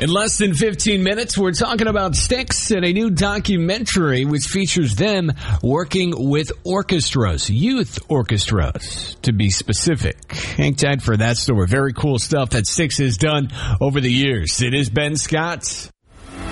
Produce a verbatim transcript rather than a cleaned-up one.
In less than fifteen minutes, we're talking about Styx and a new documentary which features them working with orchestras, youth orchestras, to be specific. Hang tight for that story. Very cool stuff that Styx has done over the years. It is Ben Scott.